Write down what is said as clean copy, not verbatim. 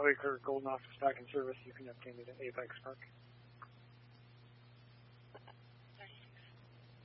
Quaker Golden Office back in service, you can obtain it at Apex Park.